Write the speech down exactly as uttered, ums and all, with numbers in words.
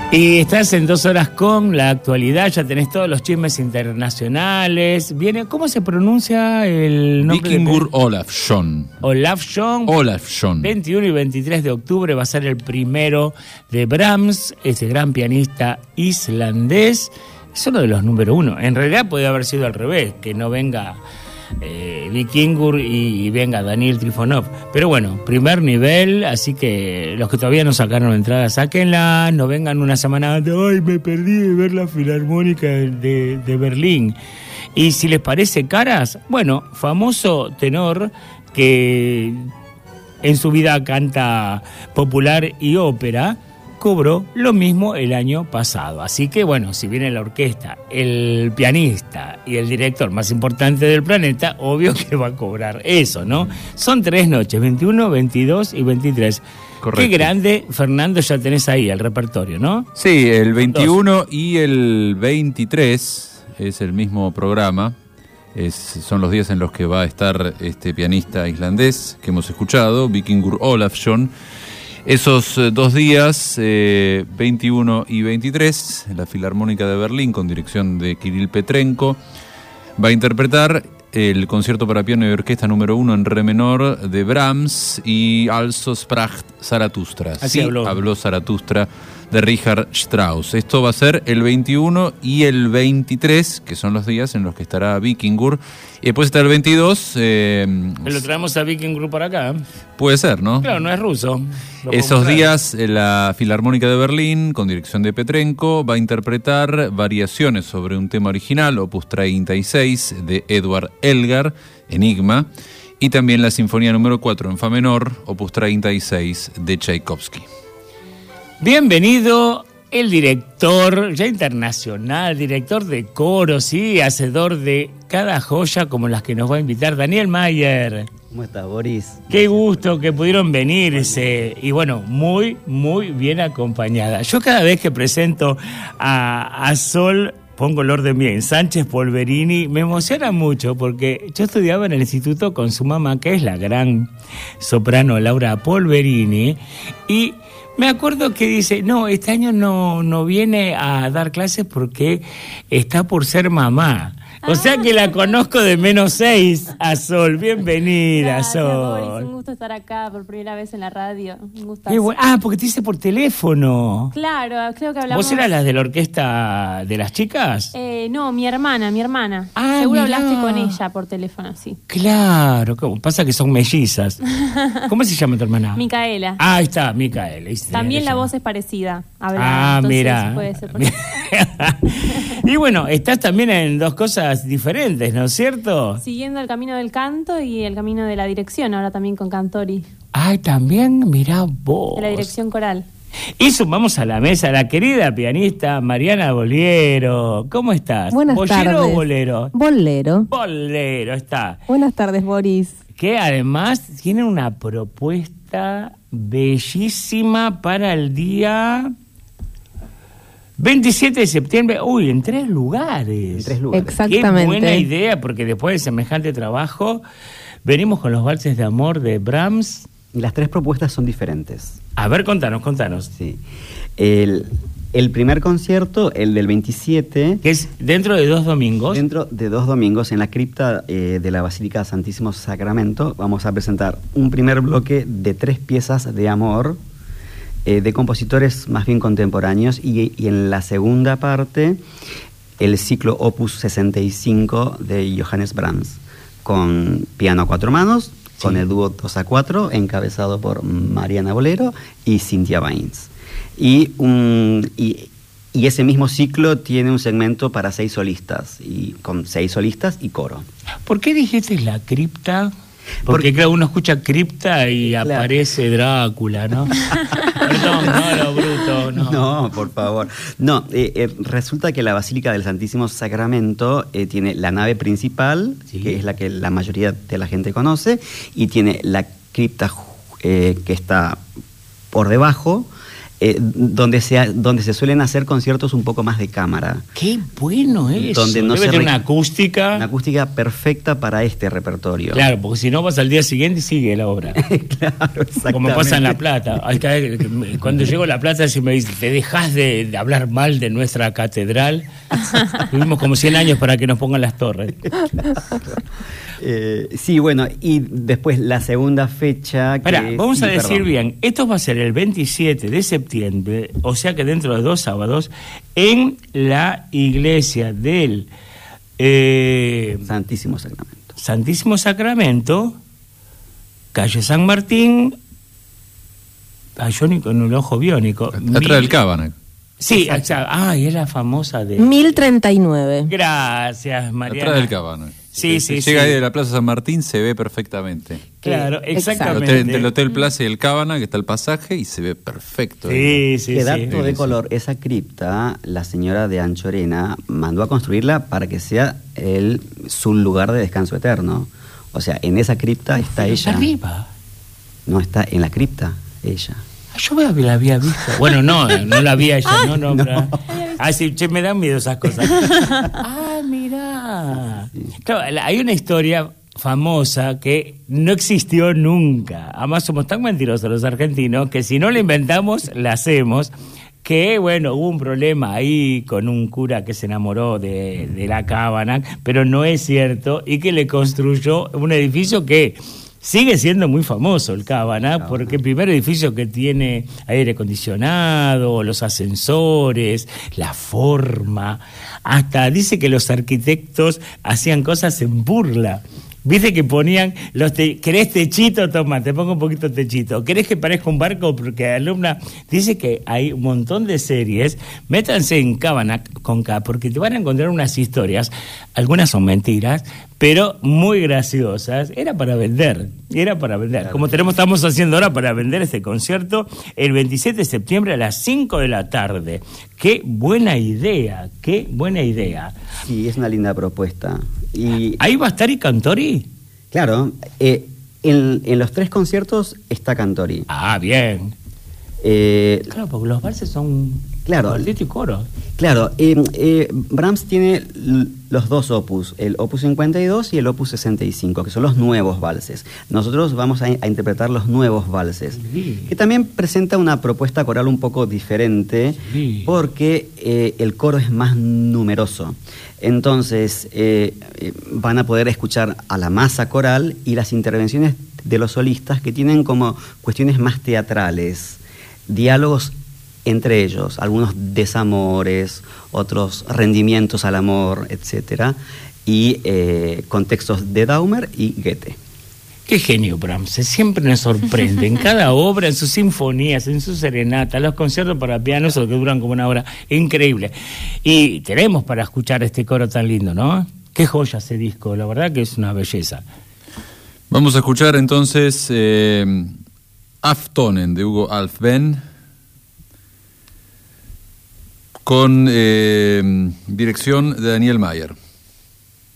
Y estás en Dos Horas con la actualidad, ya tenés todos los chismes internacionales. Viene, ¿cómo se pronuncia el nombre? Víkingur Ólafsson. Ólafsson. Ólafsson. veintiuno y veintitrés de octubre va a ser el primero de Brahms, ese gran pianista islandés. Es uno de los número uno. En realidad podría haber sido al revés, que no venga eh, Víkingur y, y venga Daniel Trifonov. Pero bueno, primer nivel, así que los que todavía no sacaron entradas, sáquenla, no vengan una semana antes. Ay, me perdí de ver la Filarmónica de, de Berlín. Y si les parece caras, bueno, famoso tenor que en su vida canta popular y ópera, cobró lo mismo el año pasado. Así que, bueno, si viene la orquesta, el pianista y el director más importante del planeta, obvio que va a cobrar eso, ¿no? Son tres noches, veintiuno, veintidós y veintitrés. Correcto. Qué grande, Fernando, ya tenés ahí el repertorio, ¿no? Sí, el veintiuno y el veintitrés es el mismo programa. Es, son los días en los que va a estar este pianista islandés que hemos escuchado, Víkingur Ólafsson. Esos eh, dos días, eh, veintiuno y veintitrés, la Filarmónica de Berlín, con dirección de Kirill Petrenko, va a interpretar el concierto para piano y orquesta número uno en re menor de Brahms y Also sprach Zarathustra. Así sí, habló. habló Zarathustra, de Richard Strauss. Esto va a ser el veintiuno y el veintitrés, que son los días en los que estará Víkingur. Y después está el veintidós. Eh, lo traemos a Víkingur para acá. Puede ser, ¿no? Claro, no es ruso. Esos días, la Filarmónica de Berlín, con dirección de Petrenko, va a interpretar variaciones sobre un tema original, opus treinta y seis, de Edward Elgar, Enigma, y también la Sinfonía número cuatro en fa menor, opus treinta y seis, de Tchaikovsky. Bienvenido el director, ya internacional, director de coro, sí, hacedor de cada joya como las que nos va a invitar Daniel Mayer. ¿Cómo estás, Boris? Qué gusto que pudieron venirse. Y bueno, muy, muy bien acompañada. Yo cada vez que presento a, a Sol, pongo el orden bien, Sánchez Polverini, me emociona mucho porque yo estudiaba en el instituto con su mamá, que es la gran soprano Laura Polverini, y me acuerdo que dice, no, este año no, no viene a dar clases porque está por ser mamá. O sea que la conozco de menos seis a Sol. Bienvenida, Gracias, Sol. Boris, un gusto estar acá por primera vez en la radio. Un gustazo. Qué bueno. Ah, porque te hice por teléfono. Claro, creo que hablamos... ¿Vos eras la de la orquesta de las chicas? Eh, no, mi hermana, mi hermana. Ah, Seguro mirá. hablaste con ella por teléfono, sí. Claro, ¿cómo? Pasa que son mellizas. ¿Cómo se llama tu hermana? Micaela. Ah, ahí está, Micaela. También la llama. voz es parecida. Habla, Ah, entonces mira. puede ser por... Y bueno, estás también en dos cosas diferentes, ¿no es cierto? Siguiendo el camino del canto y el camino de la dirección, ahora también con Cantori, Ay, también, mirá vos. de la dirección coral. Y sumamos a la mesa a la querida pianista Mariana Bolero. ¿Cómo estás? Buenas ¿Bollero tardes. o bolero? Bolero. Bolero, está. Buenas tardes, Boris. Que además tiene una propuesta bellísima para el día veintisiete de septiembre. Uy, en tres lugares. En tres lugares. Exactamente. Qué buena idea, porque después de semejante trabajo venimos con los valses de amor de Brahms. Y las tres propuestas son diferentes. A ver, contanos, contanos. Sí. El, el primer concierto, el del veintisiete, Que es dentro de dos domingos. dentro de dos domingos en la cripta eh, de la Basílica Santísimo Sacramento, vamos a presentar un primer bloque de tres piezas de amor eh, de compositores más bien contemporáneos, y, y en la segunda parte el ciclo Opus sesenta y cinco de Johannes Brahms, con piano a cuatro manos, sí, con el dúo dos a cuatro, encabezado por Mariana Bolero y Cynthia Baines. Y, un, y, y ese mismo ciclo tiene un segmento para seis solistas, y con seis solistas y coro. ¿Por qué dijiste la cripta? Porque, Porque claro, uno escucha cripta y claro, aparece Drácula, ¿no? Perdón, no, lo bruto, no. No, por favor. No, eh, eh, resulta que la Basílica del Santísimo Sacramento eh, tiene la nave principal, sí, que es la que la mayoría de la gente conoce, y tiene la cripta eh, que está por debajo, eh, donde, se, donde se suelen hacer conciertos un poco más de cámara. Qué bueno eso. Donde no Debe se tener re- una acústica. Una acústica perfecta para este repertorio. Claro, porque si no vas al día siguiente y sigue la obra. Claro, exactamente. Como pasa en La Plata. Ahí está, cuando llego a La Plata, si me dice, te dejas de, de hablar mal de nuestra catedral. Tuvimos como cien años para que nos pongan las torres. Eh, sí, bueno, y después la segunda fecha... que Pará, es- vamos a sí, decir perdón. bien, esto va a ser el veintisiete de septiembre, o sea que dentro de dos sábados, en la iglesia del eh, Santísimo Sacramento. Santísimo Sacramento, calle San Martín, a yo ni con un ojo biónico. Atrás Mil- del Cábana. Sí, exacto. Ay, es la famosa de... mil treinta y nueve. Gracias, Mariana. Atrás del Cábana. Sí, Si sí, llega sí. ahí de la Plaza San Martín, se ve perfectamente. Claro, Exacto. El exactamente. hotel, entre el Hotel Plaza y el Cábana, que está el pasaje, y se ve perfecto. Sí, sí, Qué sí. dato de Sí, color, esa cripta, la señora de Anchorena mandó a construirla para que sea el, su lugar de descanso eterno. O sea, en esa cripta está Pero ella. arriba. No, está en la cripta, ella. Yo la había visto. Bueno, no, no la había ella, no, no. pero- Ah, sí, che, me dan miedo esas cosas. Ah, mirá. Claro, la- hay una historia famosa que no existió nunca. Además, somos tan mentirosos los argentinos que si no la inventamos, la hacemos. Que, bueno, hubo un problema ahí con un cura que se enamoró de, de la Cábana, pero no es cierto, y que le construyó un edificio que sigue siendo muy famoso, el Cábana, porque el primer edificio que tiene aire acondicionado, los ascensores, la forma, hasta dice que los arquitectos hacían cosas en burla. Viste que ponían, los te- ¿querés techito? Toma, te pongo un poquito de techito. ¿Querés que parezca un barco? Porque alumna dice que hay un montón de series. Métanse en Cábana con K, porque te van a encontrar unas historias. Algunas son mentiras, pero muy graciosas. Era para vender, era para vender. Claro. Como tenemos, estamos haciendo ahora para vender este concierto, el veintisiete de septiembre a las cinco de la tarde. Qué buena idea, qué buena idea. Sí, es una linda propuesta. Y ¿Ahí va a estar y Cantori? claro, eh, en, en los tres conciertos está Cantori. Ah, bien. Eh, Claro, porque los valses son Claro. cuarteto y coro. Claro, eh, eh, Brahms tiene l- los dos opus, el opus cincuenta y dos y el opus sesenta y cinco, que son los nuevos valses. Nosotros vamos a, a interpretar los nuevos valses, Sí. que también presenta una propuesta coral un poco diferente, Sí. porque eh, el coro es más numeroso. Entonces, eh, eh, van a poder escuchar a la masa coral y las intervenciones de los solistas, que tienen como cuestiones más teatrales, diálogos entre ellos, algunos desamores, otros rendimientos al amor, etcétera, y eh, contextos de Daumer y Goethe. Qué genio, Brahms. Siempre nos sorprende. En cada obra, en sus sinfonías, en sus serenatas, los conciertos para piano, esos que duran como una hora. Increíble. Y tenemos para escuchar este coro tan lindo, ¿no? Qué joya ese disco. La verdad que es una belleza. Vamos a escuchar entonces eh, Aftonen de Hugo Alfven con eh, dirección de Daniel Mayer.